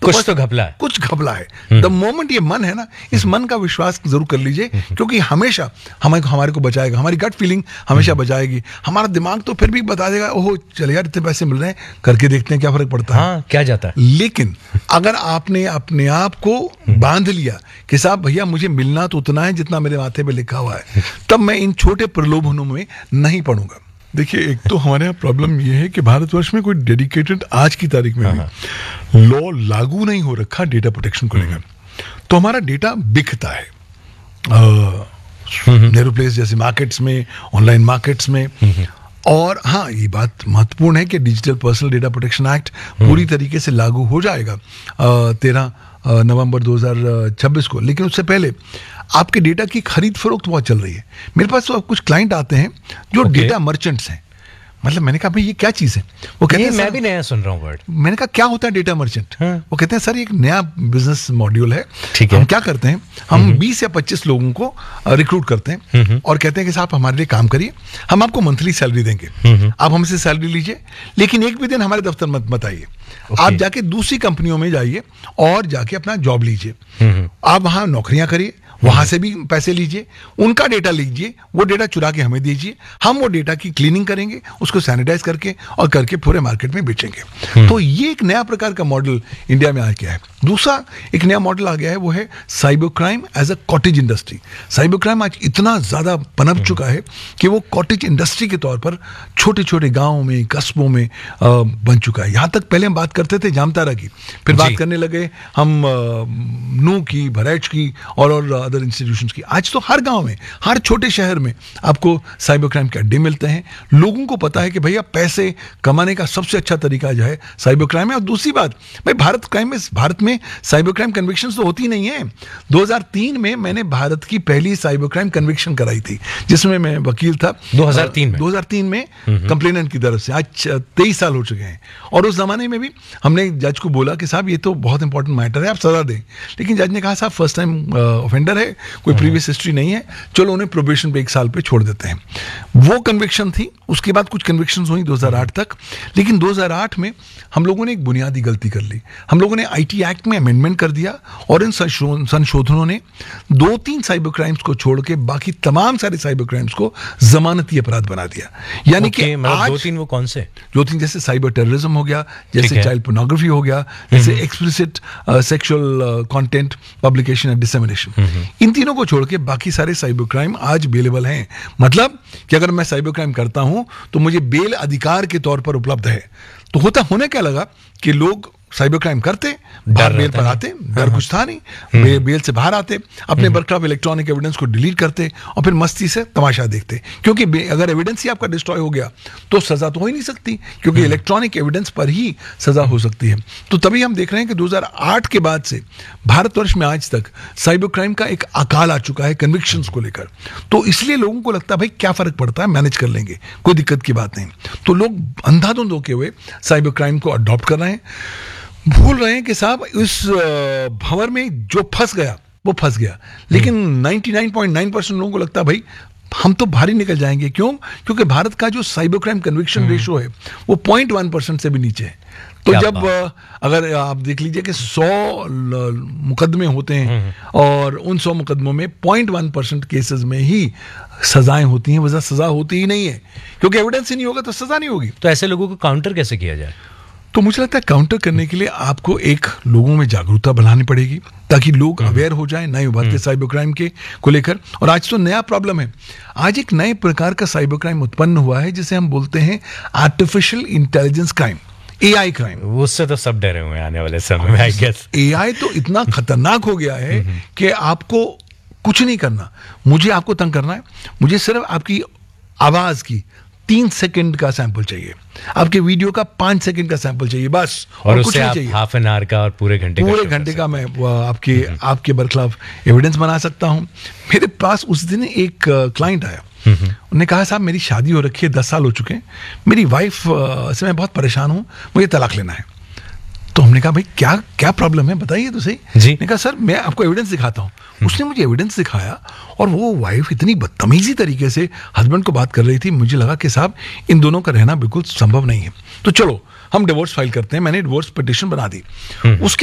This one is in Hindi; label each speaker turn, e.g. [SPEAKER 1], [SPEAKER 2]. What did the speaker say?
[SPEAKER 1] कुछ तो घपला है,
[SPEAKER 2] कुछ घपला है। द मोमेंट ये मन है ना, इस मन का विश्वास जरूर कर लीजिए, क्योंकि हमेशा हमारे को बचाएगा, हमारी गट फीलिंग हमेशा बचाएगी। हमारा दिमाग तो फिर भी बता देगा ओहो चल यार इतने पैसे मिल रहे हैं, करके देखते हैं क्या फर्क पड़ता है।
[SPEAKER 1] हाँ, क्या जाता है।
[SPEAKER 2] लेकिन अगर आपने अपने आप को बांध लिया कि साहब भैया मुझे मिलना तो उतना है जितना मेरे माथे पे लिखा हुआ है, तब मैं इन छोटे प्रलोभनों में नहीं पड़ूंगा। देखिए, एक तो हमारे यहाँ प्रॉब्लम यह है कि भारतवर्ष में कोई डेडिकेटेड आज की तारीख में लॉ लागू नहीं हो रखा डेटा प्रोटेक्शन को लेकर, तो हमारा डेटा बिकता है नेहरू प्लेस जैसे मार्केट्स में, ऑनलाइन मार्केट्स में। और हाँ, ये बात महत्वपूर्ण है कि digital personal data protection act पूरी तरीके से लागू हो जाएगा 13 नवंबर 2026 को, लेकिन उससे पहले आपके डेटा की खरीद फरोख्त बहुत चल रही है। मेरे पास तो कुछ क्लाइंट आते हैं जो डेटा मर्चेंट्स हैं। मतलब मैंने कहा भाई ये क्या चीज है? वो कहते हैं
[SPEAKER 1] मैं भी नया सुन रहा हूँ वर्ड।
[SPEAKER 2] मैंने कहा क्या होता है डेटा मर्चेंट? वो कहते हैं सर एक नया बिजनेस मॉड्यूल है।
[SPEAKER 1] ठीक है।
[SPEAKER 2] हम क्या करते हैं, हम 20 या 25 लोगों को रिक्रूट करते हैं और कहते हैं कि साहब हमारे लिए काम करिए, हम आपको मंथली सैलरी देंगे, आप हमसे सैलरी लीजिए, लेकिन एक भी दिन हमारे दफ्तर मत आइए। आप जाके दूसरी कंपनियों में जाइए और जाके अपना जॉब लीजिए, आप वहां नौकरियां करिए, वहां से भी पैसे लीजिए, उनका डेटा लीजिए, वो डेटा चुरा के हमें दीजिए, हम वो डेटा की क्लीनिंग करेंगे, उसको सैनिटाइज करके और करके पूरे मार्केट में बेचेंगे। तो ये एक नया प्रकार का मॉडल इंडिया में आ गया है। दूसरा एक नया मॉडल आ गया है, वो है cyber crime as a cottage industry. Cyber crime आज इतना ज्यादा पनप चुका है कि वो कॉटेज इंडस्ट्री के तौर पर छोटे छोटे गांवों में, कस्बों में बन चुका है। यहां तक पहले हम बात करते थे जामतारा की, फिर बात करने लगे हम नूह की, भरैच की और अदर इंस्टीट्यूशंस की। आज तो हर गांव में, हर छोटे शहर में आपको साइबर क्राइम के अड्डे मिलते हैं। लोगों को पता है कि भैया पैसे कमाने का सबसे अच्छा तरीका जो है साइबर क्राइम है। और दूसरी बात, भाई भारत में साइबर क्राइम कन्विक्शंस तो होती नहीं है। 2003 में मैंने भारत की पहली साइबर क्राइम कन्विक्शन कराई थी, जिसमें मैं वकील था। 2003 में कंप्लेनेंट की तरफ से। आज 23 साल हो चुके हैं। और उस जमाने में भी हमने जज को बोला कि साहब ये तो बहुत इंपॉर्टेंट मैटर है, आप सजा दें। लेकिन जज ने कहा साहब फर्स्ट टाइम ऑफेंडर है, कोई प्रीवियस हिस्ट्री नहीं है, चलो उन्हें प्रोबेशन पे 1 साल पे छोड़ देते हैं। वो कन्विक्शन थी। उसके बाद कुछ कन्विक्शंस हुई 2008 तक। लेकिन 2008 में हम लोगों ने एक बुनियादी गलती कर ली। हम लोगों ने आईटी एक्ट में अमेंडमेंट कर दिया और इन संशोधनों ने 2-3 साइबर क्राइम्स को छोड़ के बाकी तमाम सारे साइबर क्राइम्स को जमानती अपराध बना दिया। यानी कि आज
[SPEAKER 1] 2-3 वो कौन से?
[SPEAKER 2] 2-3 जैसे साइबर टेररिज्म हो गया, जैसे चाइल्ड पोर्नोग्राफी हो गया, जैसे explicit sexual content publication and dissemination. इन तीनों को छोड़ के बाकी सारे साइबर क्राइम आज बेलेबल हैं। मतलब कि अगर मैं साइबर क्राइम करता हूं तो मुझे बेल अधिकार के तौर पर उपलब्ध है। तो होने क्या लगा कि लोग साइबर क्राइम करते, बाहर बेल पर आते, डर कुछ था नहीं, बेल से बाहर आते, अपने बरखलाफ इलेक्ट्रॉनिक एविडेंस को डिलीट करते और फिर मस्ती से तमाशा देखते। क्योंकि अगर एविडेंस ही आपका डिस्ट्रॉय हो गया तो सजा तो हो ही नहीं सकती, क्योंकि इलेक्ट्रॉनिक एविडेंस पर ही सजा हो सकती है। तो तभी हम देख रहे हैं कि 2008 के बाद से भारतवर्ष में आज तक साइबर क्राइम का एक अकाल आ चुका है कन्विक्शंस को लेकर। तो इसलिए लोगों को लगता है भाई क्या फर्क पड़ता है, मैनेज कर लेंगे, कोई दिक्कत की बात नहीं। तो लोग अंधाधुंध होके हुए साइबर क्राइम को अडॉप्ट कर रहे हैं, भूल रहे हैं कि साहब इस भंवर में जो फंस गया वो फंस गया। लेकिन 99.9% लोगों को लगता है भाई हम तो भारी निकल जाएंगे। क्यों? क्योंकि भारत का जो साइबर क्राइम कन्विक्शन रेशो है वो 0.1% से भी नीचे है। तो जब अगर आप देख लीजिए कि 100 मुकदमे होते हैं और उन 100 मुकदमों में 0.1% केसेस में ही सजाएं होती हैं, वजह सजा होती ही नहीं है, क्योंकि एविडेंस ही नहीं होगा तो सजा नहीं होगी।
[SPEAKER 1] तो ऐसे लोगों को काउंटर कैसे किया जाए?
[SPEAKER 2] तो मुझे लगता है काउंटर करने के लिए आपको एक लोगों में जागरूकता बढ़ानी पड़ेगी, ताकि लोग अवेयर हो जाएं नए उभरते साइबर क्राइम के को लेकर। और आज तो नया प्रॉब्लम है, आज एक नए प्रकार का साइबर क्राइम उत्पन्न हुआ है जिसे हम बोलते हैं artificial intelligence crime, AI crime.
[SPEAKER 1] उससे तो सब डरे हुए हैं आने वाले समय में, आई गेस।
[SPEAKER 2] एआई तो इतना खतरनाक हो गया है कि आपको कुछ नहीं करना, मुझे आपको तंग करना है, मुझे सिर्फ आपकी आवाज की 3 सेकंड का सैंपल चाहिए, आपके वीडियो का 5 सेकंड का सैंपल चाहिए, बस।
[SPEAKER 1] और उससे आप हाफ एन आवर का और पूरे घंटे का
[SPEAKER 2] मैं आपके बरखलाफ एविडेंस बना सकता हूं। मेरे पास उस दिन एक क्लाइंट आया, उन्होंने कहा साहब मेरी शादी हो रखी है, 10 साल हो चुके हैं, मेरी वाइफ से मैं बहुत परेशान हूं, मुझे तलाक लेना है। तो हमने कहा भाई क्या प्रॉब्लम है, बताइए तो सही। ने कहा सर मैं आपको एविडेंस दिखाता हूँ। उसने मुझे एविडेंस दिखाया और वो वाइफ इतनी बदतमीजी तरीके से हस्बैंड को बात कर रही थी, मुझे लगा कि साहब इन दोनों का रहना बिल्कुल संभव नहीं है, तो चलो हम डिवोर्स फाइल करते हैं। मैंने डिवोर्स पिटीशन बना दी। उसके